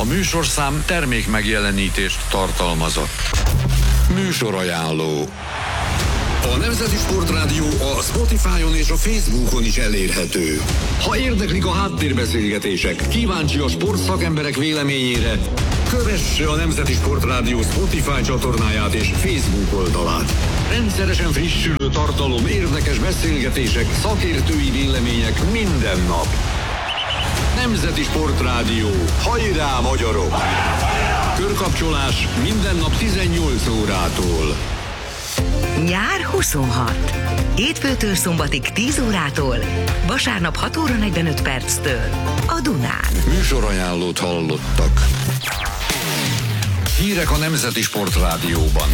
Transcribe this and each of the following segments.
műsorszám termék megjelenítést tartalmazott. Műsorajánló. A Nemzeti Sportrádió a Spotify-on és a Facebookon is elérhető. Ha érdeklik a háttérbeszélgetések, kíváncsi a sportszakemberek véleményére, kövesse a Nemzeti Sportrádió Spotify csatornáját és Facebook oldalát. Rendszeresen frissülő tartalom, érdekes beszélgetések, szakértői vélemények minden nap. Nemzeti Sportrádió. Hajrá, magyarok! Körkapcsolás minden nap 18 órától. Nyár 26. Hétfőtől szombatig 10 órától, vasárnap 6 óra 45 perctől a Dunán. Műsorajánlót hallottak. Hírek a Nemzeti Sportrádióban.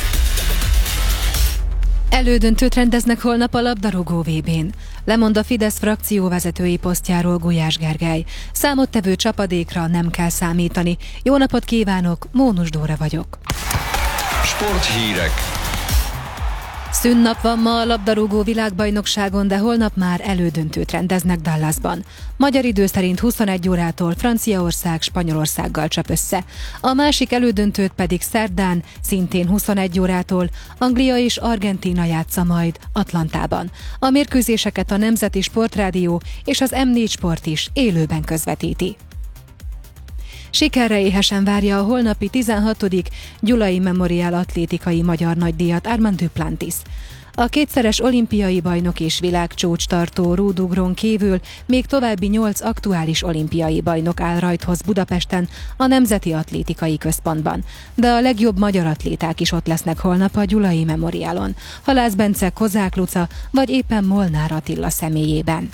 Elődöntőt rendeznek holnap a labdarúgó VB-n. Lemond a Fidesz frakcióvezetői posztjáról Gulyás Gergely. Számottevő csapadékra nem kell számítani. Jó napot kívánok, Mónus Dóra vagyok. Sporthírek. Szünnap van ma a labdarúgó világbajnokságon, de holnap már elődöntőt rendeznek Dallasban. Magyar idő szerint 21 órától Franciaország Spanyolországgal csap össze. A másik elődöntőt pedig szerdán, szintén 21 órától Anglia és Argentína játsza majd Atlantában. A mérkőzéseket a Nemzeti Sportrádió és az M4 Sport is élőben közvetíti. Sikerre éhesen várja a holnapi 16. Gyulai Memorial atlétikai magyar nagydíjat Armand Duplantis. A kétszeres olimpiai bajnok és világcsúcstartó rúdugron kívül még további 8 aktuális olimpiai bajnok áll rajthoz Budapesten, a Nemzeti Atlétikai Központban. De a legjobb magyar atléták is ott lesznek holnap a Gyulai Memorialon. Halász Bence, Kozák Luca vagy éppen Molnár Attila személyében.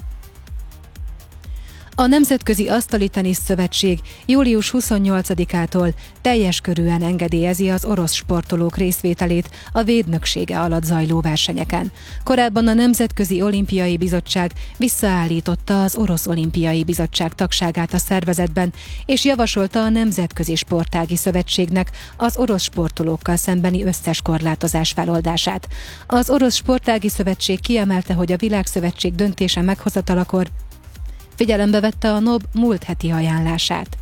A Nemzetközi Asztali Tenisz Szövetség július 28-ától teljes körűen engedélyezi az orosz sportolók részvételét a védnöksége alatt zajló versenyeken. Korábban a Nemzetközi Olimpiai Bizottság visszaállította az Orosz Olimpiai Bizottság tagságát a szervezetben, és javasolta a Nemzetközi Sportági Szövetségnek az orosz sportolókkal szembeni összes korlátozás feloldását. Az Orosz Sportági Szövetség kiemelte, hogy a Világszövetség döntése meghozatalakor figyelembe vette a NOB múlt heti ajánlását.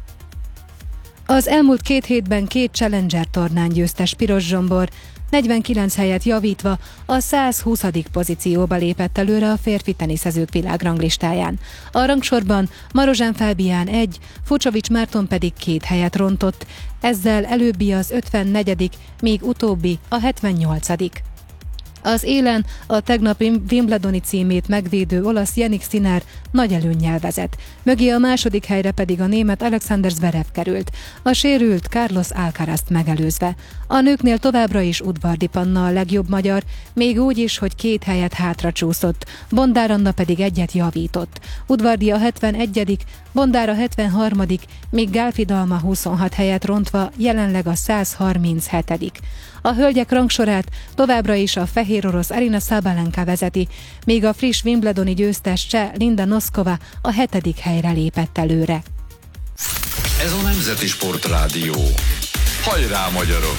Az elmúlt 2 hétben 2 Challenger tornán győztes Piros Zsombor 49 helyet javítva a 120. pozícióba lépett előre a férfi teniszezők világranglistáján. A rangsorban Marozsán Fábián 1, Fucsovics Márton pedig 2 helyet rontott, ezzel előbbi az 54., míg utóbbi a 78. Az élen a tegnapi Wimbledoni címét megvédő olasz Jannik Sinner nagy előnnyel vezet. Mögé a második helyre pedig a német Alexander Zverev került, a sérült Carlos Alcarazt megelőzve. A nőknél továbbra is Udvardi Panna a legjobb magyar, még úgy is, hogy 2 helyet hátra csúszott, Bondár Anna pedig 1 javított. Udvardi a 71., Bondár a 73., míg Gálfi Dalma 26 helyet rontva jelenleg a 137. A hölgyek rangsorát továbbra is a fehér orosz Arina Sabalenka vezeti, míg a friss Wimbledoni győztes cseh Linda Noskova a 7. helyre lépett előre. Ez a Nemzeti Sportrádió. Hajrá, magyarok!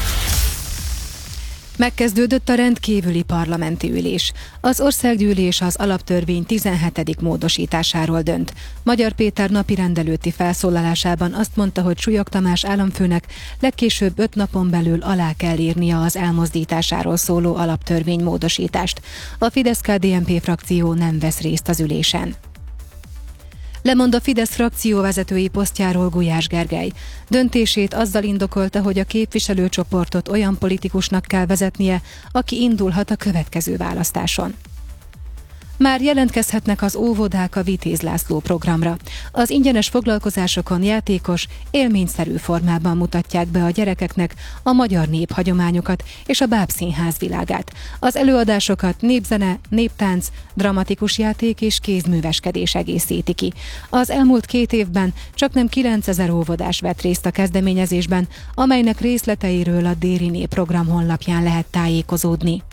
Megkezdődött a rendkívüli parlamenti ülés. Az országgyűlés az alaptörvény 17. módosításáról dönt. Magyar Péter napirendelőtti felszólalásában azt mondta, hogy Súlyog Tamás államfőnek legkésőbb 5 napon belül alá kell írnia az elmozdításáról szóló alaptörvény módosítást. A Fidesz-KDNP frakció nem vesz részt az ülésen. Lemond a Fidesz frakcióvezetői posztjáról Gulyás Gergely. Döntését azzal indokolta, hogy a képviselőcsoportot olyan politikusnak kell vezetnie, aki indulhat a következő választáson. Már jelentkezhetnek az óvodák a Vitéz László programra. Az ingyenes foglalkozásokon játékos, élményszerű formában mutatják be a gyerekeknek a magyar néphagyományokat és a bábszínház világát. Az előadásokat népzene, néptánc, dramatikus játék és kézműveskedés egészíti ki. Az elmúlt 2 évben csaknem 9000 óvodás vett részt a kezdeményezésben, amelynek részleteiről a Dériné program honlapján lehet tájékozódni.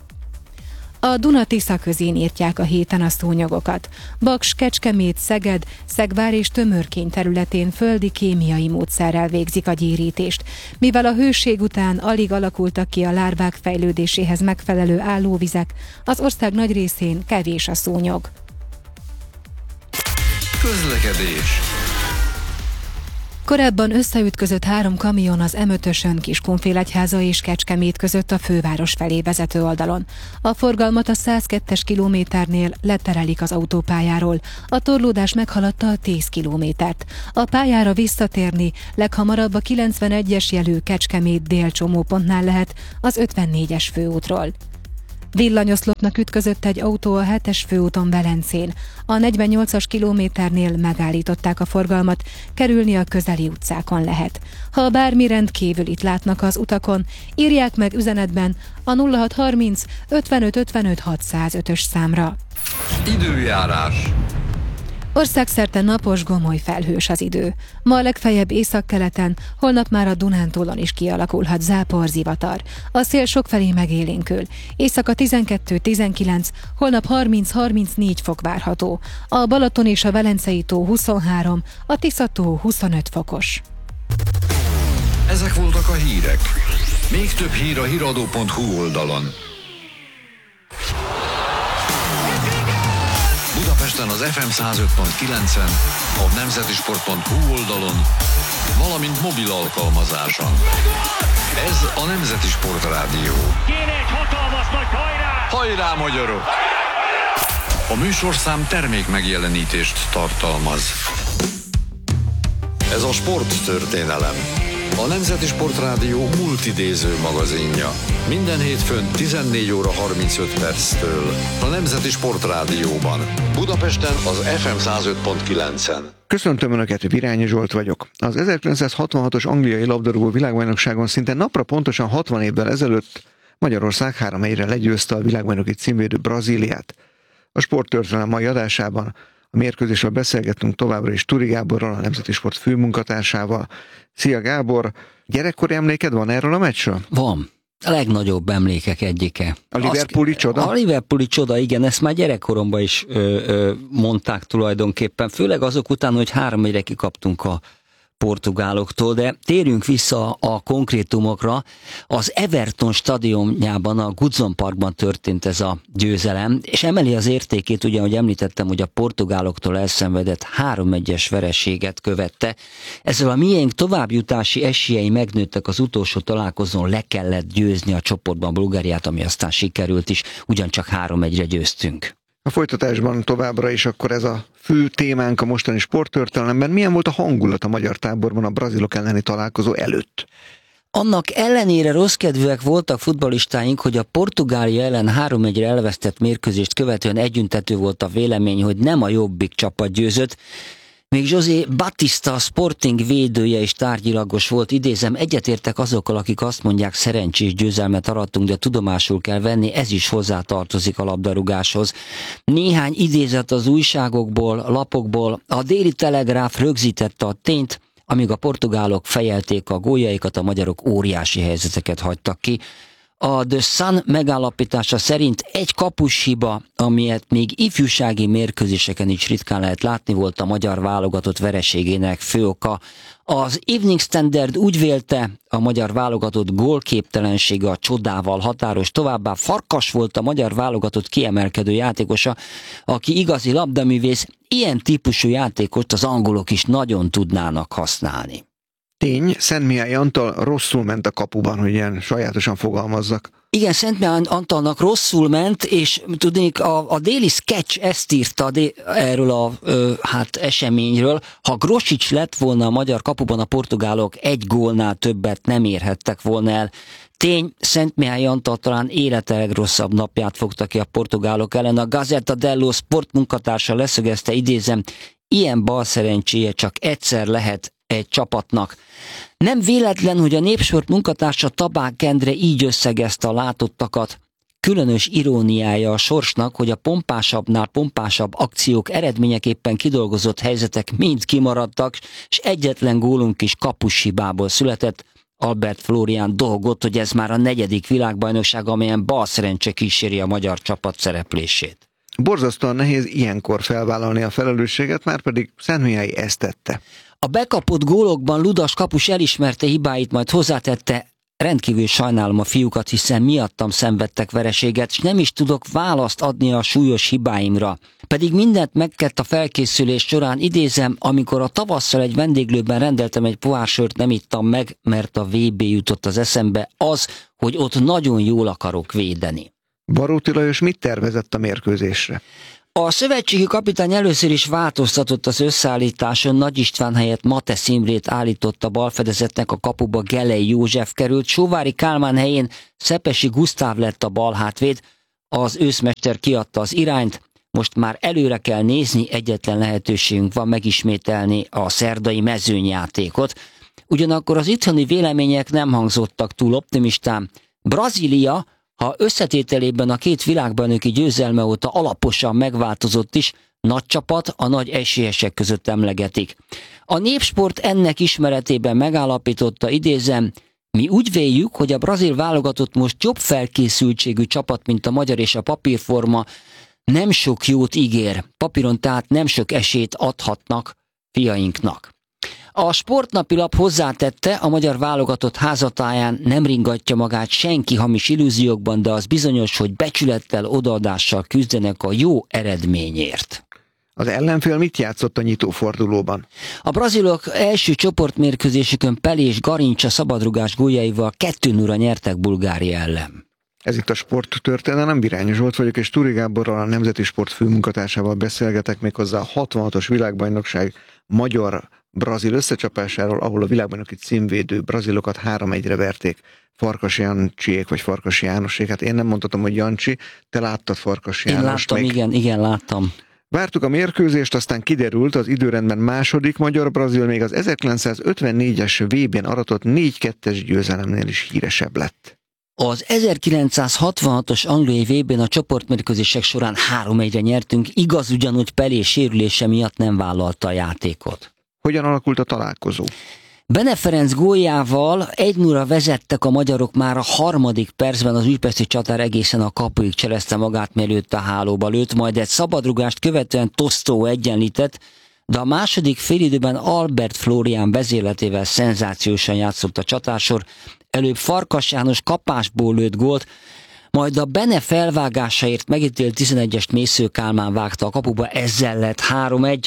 A Duna-Tisza közén írtják a héten a szúnyogokat. Baks, Kecskemét, Szeged, Szegvár és Tömörkény területén földi kémiai módszerrel végzik a gyérítést. Mivel a hőség után alig alakultak ki a lárvák fejlődéséhez megfelelő állóvizek, az ország nagy részén kevés a szúnyog. Közlekedés. Korábban összeütközött 3 kamion az M5-ösön Kiskunfélegyháza és Kecskemét között a főváros felé vezető oldalon. A forgalmat a 102-es kilométernél leterelik az autópályáról. A torlódás meghaladta a 10 kilométert. A pályára visszatérni leghamarabb a 91-es jelű Kecskemét dél csomópontnál lehet az 54-es főútról. Villanyoszlopnak ütközött egy autó a 7-es főúton Velencén. A 48-as kilométernél megállították a forgalmat, kerülni a közeli utcákon lehet. Ha bármi rendkívülit látnak az utakon, írják meg üzenetben a 0630 55 55 605-ös számra. Időjárás. Országszerte napos, gomoly felhős az idő. Ma a legfeljebb északkeleten, holnap már a Dunántúlon is kialakulhat záporzivatar. A szél sokfelé megélénkül. Éjszaka 12-19, holnap 30-34 fok várható. A Balaton és a Velencei tó 23, a Tisza tó 25 fokos. Ezek voltak a hírek. Még több hír a hiradó.hu oldalon. Budapesten az FM 105.9-en, a nemzetisport.hu oldalon, valamint mobil alkalmazáson. Ez a Nemzeti Sport Rádió. Kéne egy hatalmas nagy hajrá! Hajrá, magyarok! A műsorszám termék megjelenítést tartalmaz. Ez a sporttörténelem. A Nemzeti Sport Rádió multidéző magazinja. Minden hétfőn 14 óra 35 perctől. A Nemzeti Sport Rádióban. Budapesten az FM 105.9-en. Köszöntöm Önöket, Virányi Zsolt vagyok. Az 1966-os angliai labdarúgó világbajnokságon szinte napra pontosan 60 évvel ezelőtt Magyarország 3-1-re legyőzte a világbajnoki címvédő Brazíliát. A sporttörténelem mai adásában a mérkőzésről beszélgettünk továbbra is Turi Gáborral, a Nemzeti Sport főmunkatársával. Szia Gábor, gyerekkori emléked van erről a meccsről? Van. A legnagyobb emlékek egyike. A Liverpooli csoda? A Liverpooli csoda, igen, ezt már gyerekkoromban is mondták tulajdonképpen, főleg azok után, hogy 3-1-re kikaptunk a portugáloktól, de térjünk vissza a konkrétumokra. Az Everton stadionjában, a Goodson Parkban történt ez a győzelem, és emeli az értékét, ugye, ahogy említettem, hogy a portugáloktól elszenvedett 3-1-es vereséget követte. Ezzel a miénk továbbjutási esélyei megnőttek, az utolsó találkozón le kellett győzni a csoportban Bulgáriát, ami aztán sikerült is, ugyancsak 3-1-re győztünk. A folytatásban továbbra is akkor ez a fő témánk a mostani sporttörténelemben. Milyen volt a hangulat a magyar táborban a brazilok elleni találkozó előtt? Annak ellenére rosszkedvűek voltak futballistáink, hogy a Portugália ellen 3-1-re elvesztett mérkőzést követően együntető volt a vélemény, hogy nem a jobbik csapat győzött. Még José Batista, Sporting védője is tárgyilagos volt, idézem, egyetértek azokkal, akik azt mondják, szerencsés győzelmet arattunk, de tudomásul kell venni, ez is hozzátartozik a labdarúgáshoz. Néhány idézet az újságokból, lapokból, a Déli Telegráf rögzítette a tényt, amíg a portugálok fejelték a góljaikat, a magyarok óriási helyzeteket hagytak ki. A The Sun megállapítása szerint egy kapushiba, amilyet még ifjúsági mérkőzéseken is ritkán lehet látni, volt a magyar válogatott vereségének fő oka. Az Evening Standard úgy vélte, a magyar válogatott gólképtelensége a csodával határos, továbbá Farkas volt a magyar válogatott kiemelkedő játékosa, aki igazi labdaművész, ilyen típusú játékost az angolok is nagyon tudnának használni. Tény, Szentmihály Antal rosszul ment a kapuban, hogy ilyen sajátosan fogalmazzak. Igen, Szentmihály Antalnak rosszul ment, és tudnék, a déli sketch ezt írta erről a eseményről. Ha Grosics lett volna a magyar kapuban, a portugálok egy gólnál többet nem érhettek volna el. Tény, Szentmihály Antal talán élete legrosszabb napját fogta ki a portugálok ellen. A Gazzetta dello Sport munkatársa leszögezte, idézem, ilyen balszerencséje csak egyszer lehet egy csapatnak. Nem véletlen, hogy a Népsport munkatársa Tabák Endre így összegezte a látottakat. Különös iróniája a sorsnak, hogy a pompásabbnál pompásabb akciók eredményeképpen kidolgozott helyzetek mind kimaradtak, és egyetlen gólunk is kapushibából született. Albert Flórián dolgott, hogy ez már a 4. világbajnokság, amelyen balszerencse kíséri a magyar csapat szereplését. Borzasztóan nehéz ilyenkor felvállalni a felelősséget, már pedig Szentmihály ezt tette. A bekapott gólokban Ludas kapus elismerte hibáit, majd hozzátette, rendkívül sajnálom a fiúkat, hiszen miattam szenvedtek vereséget, és nem is tudok választ adni a súlyos hibáimra. Pedig mindent megkedt a felkészülés során, idézem, amikor a tavasszal egy vendéglőben rendeltem egy pohár sört, nem ittam meg, mert a VB jutott az eszembe, az, hogy ott nagyon jól akarok védeni. Baróti Lajos mit tervezett a mérkőzésre? A szövetségi kapitány először is változtatott az összeállításon, Nagy István helyett Matesz Imrét állította balfedezetnek, a kapuba Gelei József került, Sóvári Kálmán helyén Szepesi Gusztáv lett a balhátvéd, az őszmester kiadta az irányt, most már előre kell nézni, egyetlen lehetőségünk van megismételni a szerdai mezőnyjátékot. Ugyanakkor az itthoni vélemények nem hangzottak túl optimistán. Brazília, ha összetételében a két világbajnoki győzelme óta alaposan megváltozott is, nagy csapat a nagy esélyesek között emlegetik. A Népsport ennek ismeretében megállapította, idézem, mi úgy véljük, hogy a brazil válogatott most jobb felkészültségű csapat, mint a magyar, és a papírforma nem sok jót ígér. Papíron tehát nem sok esélyt adhatnak fiainknak. A Sportnapilap hozzátette, a magyar válogatott házatáján nem ringatja magát senki hamis illúziókban, de az bizonyos, hogy becsülettel, odaadással küzdenek a jó eredményért. Az ellenfél mit játszott a nyitófordulóban? A brazilok első csoportmérkőzésükön Pelé és Garincsa szabadrugás góljaival 2-0-ra nyertek Bulgária ellen. Ez itt a Sporttörténelem, Virányi Zsolt vagyok, és Túri Gáborral, a Nemzeti Sport főmunkatársával beszélgetek méghozzá a 66-os világbajnokság magyar-brazil összecsapásáról, ahol a világbajnoki címvédő brazilokat 3-1-re verték. Farkas Jancsiék vagy Farkas Jánosék. Hát én nem mondhatom, hogy Jancsi, te láttad Farkas Jánost? Én láttam, igen, láttam. Vártuk a mérkőzést, aztán kiderült, az időrendben második magyar-brazil még az 1954-es VB-n aratott 4-2-es győzelemnél is híresebb lett. Az 1966-os angliai VB-n a csoportmérkőzések során 3-1-re nyertünk, igaz, ugyanúgy Pelé sérülése miatt nem vállalta a játékot. Hogyan alakult a találkozó? Bene Ferenc góljával 1-0-ra vezettek a magyarok, már a harmadik percben az újpesti csatár egészen a kapuig cselezte magát, mielőtt a hálóba lőtt, majd egy szabadrugást követően Tostó egyenlített, de a második félidőben Albert Flórián vezérletével szenzációsan játszott a csatársor, előbb Farkas János kapásból lőtt gólt, majd a Bene felvágásaért megítélt 11-est Mésző Kálmán vágta a kapuba, ezzel lett 3-1.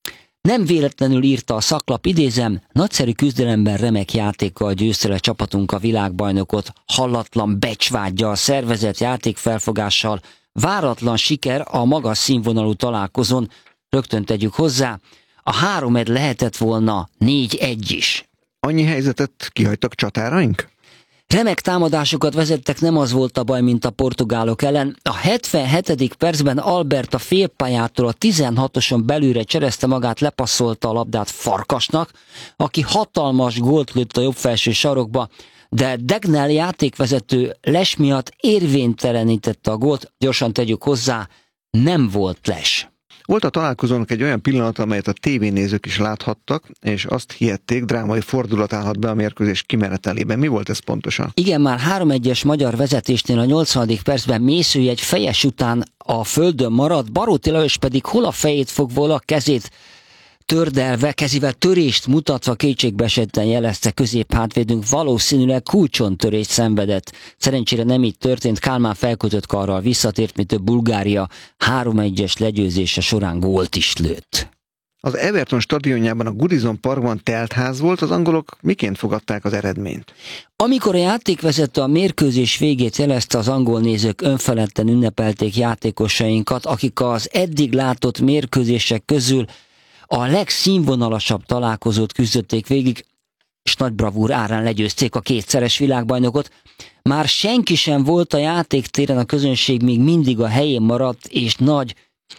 Nem véletlenül írta a szaklap, idézem, nagyszerű küzdelemben remek játékkal győzte le csapatunk a világbajnokot, hallatlan becsvággyal, szervezett játékfelfogással, váratlan siker a magas színvonalú találkozón, rögtön tegyük hozzá, a 3-1 lehetett volna 4-1 is. Annyi helyzetet kihagytak csatáraink? Remek támadásokat vezettek, nem az volt a baj, mint a portugálok ellen. A 77. percben Albert a félpályától a 16-oson belülre cserezte magát, lepasszolta a labdát Farkasnak, aki hatalmas gólt lőtt a jobb felső sarokba, de Degnel játékvezető les miatt érvénytelenítette a gólt. Gyorsan tegyük hozzá, nem volt les. Volt a találkozónak egy olyan pillanat, amelyet a tévénézők is láthattak, és azt hihették, drámai fordulat állhat be a mérkőzés kimenetelében. Mi volt ez pontosan? Igen, már 3-1-es magyar vezetésnél a 80. percben Mészői egy fejes után a földön maradt, Baróti Lajos pedig hol a fejét fogva, hol a kezét tördelve, kezével törést mutatva kétségbeesetten jelezte középhátvédünk, valószínűleg kulcsontörést szenvedett. Szerencsére nem így történt, Kálmán felkötött karral visszatért, mi több Bulgária 3-1-es legyőzése során gólt is lőtt. Az Everton stadionjában, a Goodison Parkban teltház volt, az angolok miként fogadták az eredményt? Amikor a játékvezető a mérkőzés végét jelezte, az angol nézők önfeledten ünnepelték játékosainkat, akik az eddig látott mérkőzések közül a legszínvonalasabb találkozót küzdötték végig, és nagy bravúr árán legyőzték a kétszeres világbajnokot. Már senki sem volt a játéktéren, a közönség még mindig a helyén maradt, és nagy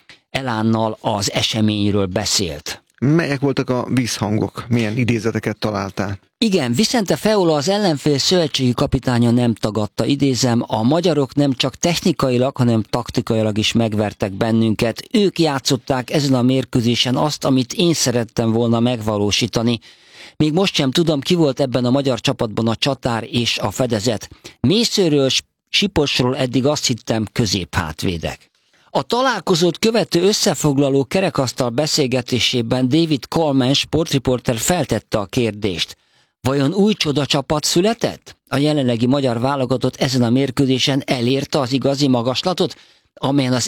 elánnal az eseményről beszélt. Melyek voltak a vízhangok? Milyen idézeteket találtál? Igen, Vicente Feola, az ellenfél szövetségi kapitánya nem tagadta, idézem, a magyarok nem csak technikailag, hanem taktikailag is megvertek bennünket. Ők játszották ezen a mérkőzésen azt, amit én szerettem volna megvalósítani. Még most sem tudom, ki volt ebben a magyar csapatban a csatár és a fedezet. Mészőről, Siposról eddig azt hittem, középhátvédek. A találkozót követő összefoglaló kerekasztal beszélgetésében David Coleman sportriporter feltette a kérdést. Vajon új csodacsapat született? A jelenlegi magyar válogatott ezen a mérkőzésen elérte az igazi magaslatot, amelyen az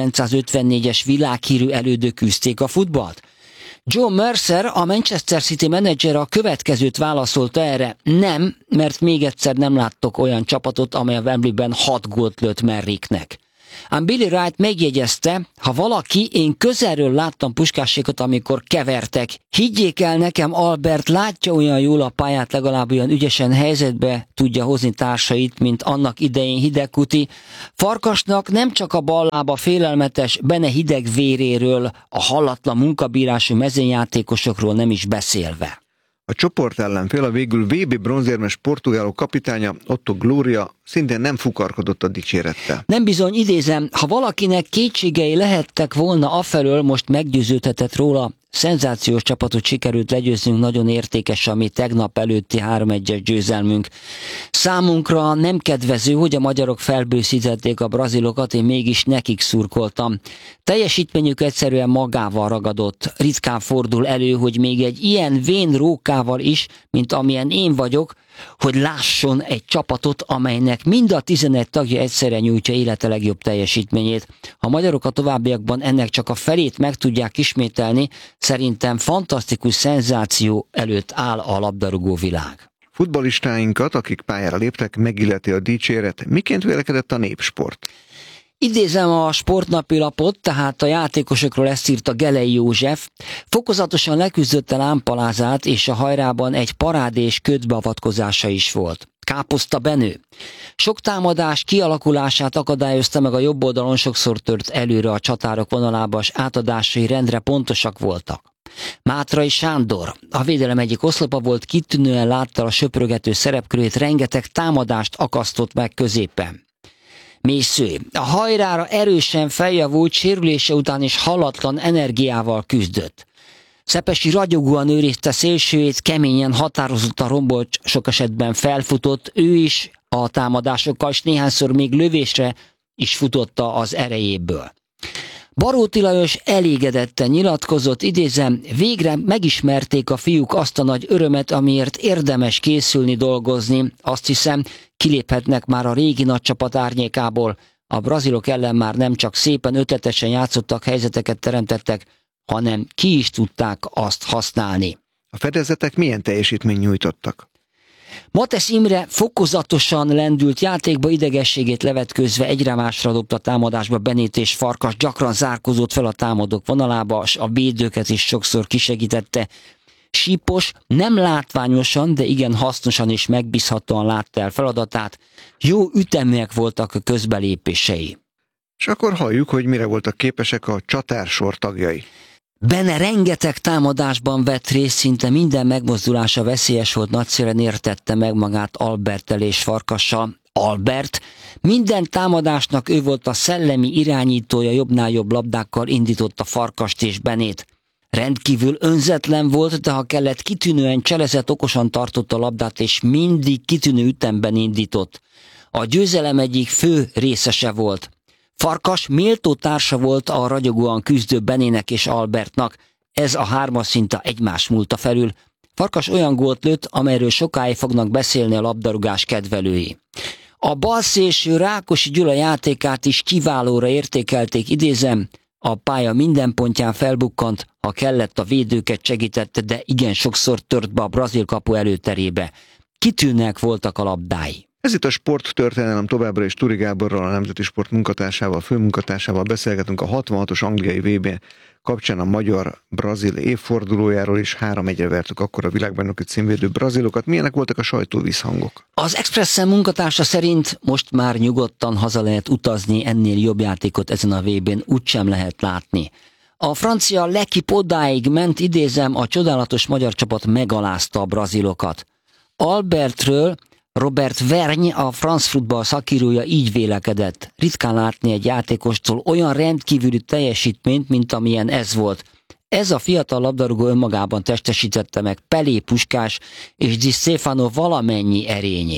1954-es világhírű elődök küzdték a futballt? Joe Mercer, a Manchester City menedzsere a következőt válaszolta erre: nem, mert még egyszer nem láttok olyan csapatot, amely a Wembleyben 6 gólt lőtt Merricknek. Ám Billy Wright megjegyezte, ha valaki, én közelről láttam Puskásékat, amikor kevertek. Higgyék el nekem, Albert látja olyan jól a pályát, legalább olyan ügyesen helyzetbe tudja hozni társait, mint annak idején Hidegkuti. Farkasnak nem csak a bal lába félelmetes Bene hideg véréről, a hallatlan munkabírású mezőnyjátékosokról nem is beszélve. A csoport ellenfél, a végül VB bronzérmes portugálok kapitánya, Otto Glória szintén nem fukarkodott a dicsérettel. Nem bizony, idézem, ha valakinek kétségei lehettek volna afelől, most meggyőződhetett róla, szenzációs csapatot sikerült legyőznünk, nagyon értékes a mi tegnap előtti 3-1-es győzelmünk. Számunkra nem kedvező, hogy a magyarok felbőszítették a brazilokat, én mégis nekik szurkoltam. Teljesítményük egyszerűen magával ragadott. Ritkán fordul elő, hogy még egy ilyen vén rókával is, mint amilyen én vagyok, hogy lásson egy csapatot, amelynek mind a 11 tagja egyszerre nyújtja élete legjobb teljesítményét. Ha a magyarok a továbbiakban ennek csak a felét meg tudják ismételni, szerintem fantasztikus szenzáció előtt áll a labdarúgó világ. Futballistáinkat, akik pályára léptek, megilleti a dicséret. Miként vélekedett a Népsport? Idézem a Sportnapi lapot, tehát a játékosokról ezt írta Gelei József. Fokozatosan leküzdött a lámpalázát, és a hajrában egy parádés ködbeavatkozása is volt. Káposzta Benő. Sok támadás kialakulását akadályozta meg a jobb oldalon, sokszor tört előre a csatárok vonalába, és átadásai rendre pontosak voltak. Mátrai Sándor, a védelem egyik oszlopa volt, kitűnően látta a söprögető szerepkörét, rengeteg támadást akasztott meg középen. Mésző. A hajrára erősen feljavult, sérülése után is hallatlan energiával küzdött. Szepesi ragyogóan őrizte szélsőjét, keményen, határozottan rombolt, sok esetben felfutott, ő is a támadásokkal, és néhányszor még lövésre is futotta az erejéből. Baróti Lajos elégedetten nyilatkozott, idézem, végre megismerték a fiúk azt a nagy örömet, amiért érdemes készülni, dolgozni. Azt hiszem, kiléphetnek már a régi nagy csapat árnyékából. A brazilok ellen már nem csak szépen ötletesen játszottak, helyzeteket teremtettek, hanem ki is tudták azt használni. A fedezetek milyen teljesítményt nyújtottak? Matesz Imre fokozatosan lendült játékba, idegességét levetkőzve egyre másra dobta támadásba. Benét és Farkas gyakran zárkózott fel a támadók vonalába, és a védőket is sokszor kisegítette. Sípos nem látványosan, de igen hasznosan és megbízhatóan látta el feladatát. Jó üteműek voltak a közbelépései. És akkor halljuk, hogy mire voltak képesek a csatársor tagjai. Benne rengeteg támadásban vett részt, szinte minden megmozdulása veszélyes volt, nagyszerűen értette meg magát Alberttel és Farkassal. Albert minden támadásnak ő volt a szellemi irányítója, jobbnál jobb labdákkal indította Farkast és Benét. Rendkívül önzetlen volt, de ha kellett, kitűnően cselezett, okosan tartotta a labdát, és mindig kitűnő ütemben indított. A győzelem egyik fő részese volt. Farkas méltó társa volt a ragyogóan küzdő Benének és Albertnak, ez a hármas szinte egymás múlta felül. Farkas olyan gólt lőtt, amelyről sokáig fognak beszélni a labdarúgás kedvelői. A balszélső Rákosi Gyula játékát is kiválóra értékelték, idézem, a pálya minden pontján felbukkant, ha kellett, a védőket segítette, de igen sokszor tört be a brazil kapu előterébe. Kitűnőek voltak a labdái. Ez itt a Sporttörténelem, továbbra is Turi Gáborral, a Nemzeti Sport munkatársával, főmunkatársával beszélgetünk a 66-os angliai VB kapcsán a magyar-brazil évfordulójáról, és 3-1-re vertük akkor a világbajnoki címvédő brazilokat. Milyenek voltak a sajtóvízhangok? Az Expressen munkatársa szerint most már nyugodtan haza lehet utazni, ennél jobb játékot ezen a VB-n úgysem lehet látni. A francia L'Équipe odáig ment, idézem, a csodálatos magyar csapat megalázta a brazilokat. Albertről Robert Vergne, a France Football szakírója így vélekedett. Ritkán látni egy játékostól olyan rendkívüli teljesítményt, mint amilyen ez volt. Ez a fiatal labdarúgó önmagában testesítette meg Pelé, Puskás és Di Stefano valamennyi erényét.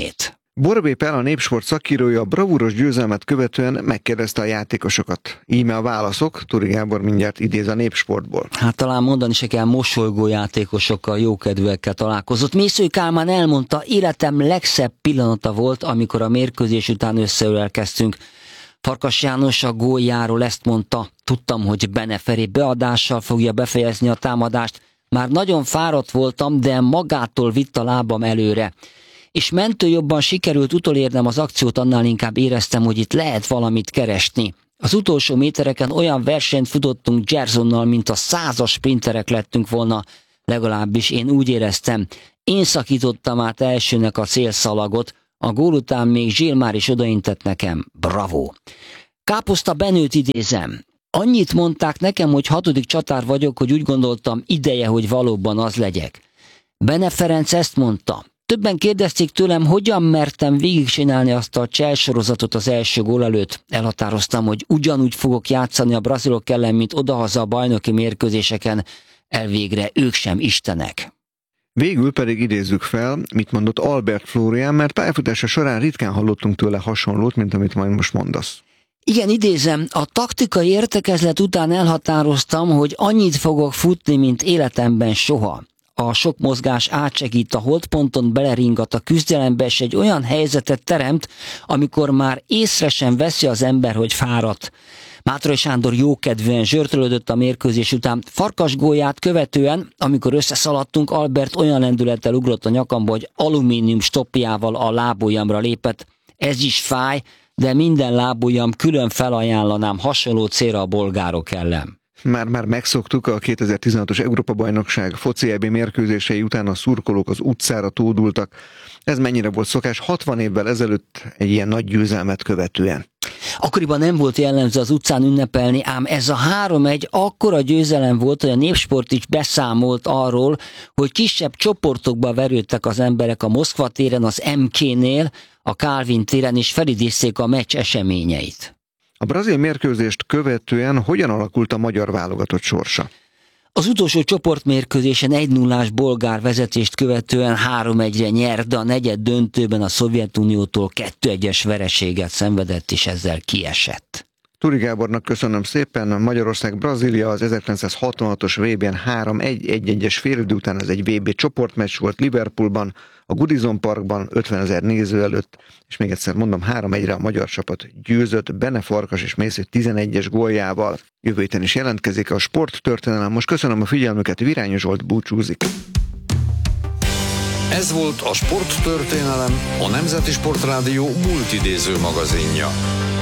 Borbély Pál, a Népsport szakírója a bravúros győzelmet követően megkérdezte a játékosokat. Íme a válaszok, Turi Gábor mindjárt idéz a Népsportból. Hát talán mondani se kell, mosolygó játékosokkal, jókedvűekkel találkozott. Mészői Kálmán elmondta, életem legszebb pillanata volt, amikor a mérkőzés után összeölelkeztünk. Farkas János a góljáról ezt mondta, tudtam, hogy Bene Feri beadással fogja befejezni a támadást. Már nagyon fáradt voltam, de magától vitt a lábam előre. És mentőjobban sikerült utolérnem az akciót, annál inkább éreztem, hogy itt lehet valamit keresni. Az utolsó métereken olyan versenyt futottunk Gersonnal, mint a 100-as sprinterek lettünk volna, legalábbis én úgy éreztem. Én szakítottam át elsőnek a célszalagot, a gól után még Zsilmár is odaintett nekem. Bravo! Káposzta Benőt idézem. Annyit mondták nekem, hogy 6. csatár vagyok, hogy úgy gondoltam, ideje, hogy valóban az legyek. Bene Ferenc ezt mondta. Többen kérdezték tőlem, hogyan mertem végigcsinálni azt a cselsorozatot az első gól előtt. Elhatároztam, hogy ugyanúgy fogok játszani a brazilok ellen, mint odahaza a bajnoki mérkőzéseken. Elvégre ők sem istenek. Végül pedig idézzük fel, mit mondott Albert Flórián, mert pályafutása során ritkán hallottunk tőle hasonlót, mint amit majd most mondasz. Igen, idézem, a taktikai értekezlet után elhatároztam, hogy annyit fogok futni, mint életemben soha. A sok mozgás átsegít a holdponton, beleringat a küzdelembe, és egy olyan helyzetet teremt, amikor már észre sem veszi az ember, hogy fáradt. Mátrai Sándor jókedvűen zsörtölődött a mérkőzés után. Farkas gólját követően, amikor összeszaladtunk, Albert olyan lendülettel ugrott a nyakamba, hogy alumínium stoppjával a lábujjamra lépett. Ez is fáj, de minden lábujjam külön felajánlanám hasonló célra a bolgárok ellen. Már megszoktuk, a 2016-os Európa-bajnokság foci EB mérkőzései után a szurkolók az utcára tódultak. Ez mennyire volt szokás 60 évvel ezelőtt egy ilyen nagy győzelmet követően? Akkoriban nem volt jellemző az utcán ünnepelni, ám ez a 3-1 akkora győzelem volt, hogy a Népsport is beszámolt arról, hogy kisebb csoportokba verődtek az emberek a Moszkva téren, az MK-nél, a Kálvin téren, és felidézték a meccs eseményeit. A brazil mérkőzést követően hogyan alakult a magyar válogatott sorsa? Az utolsó csoportmérkőzésen 1-0-ás bolgár vezetést követően 3-1-re nyert, de a negyed döntőben a Szovjetuniótól 2-1-es vereséget szenvedett, és ezzel kiesett. Turi Gábornak köszönöm szépen. Magyarország-Brazília az 1966-os VB-n 3-1-1-1-es félidő után, ez egy VB csoportmeccs volt Liverpoolban, a Goodison Parkban 50 000 néző előtt, és még egyszer mondom, 3-1-re a magyar csapat győzött Bene Farkas és Mésző 11-es góljával. Jövő héten is jelentkezik a sporttörténelem. Most köszönöm a figyelmüket, Virányi Zsolt búcsúzik. Ez volt a Sporttörténelem, a Nemzeti Sportrádió multidéző magazinja.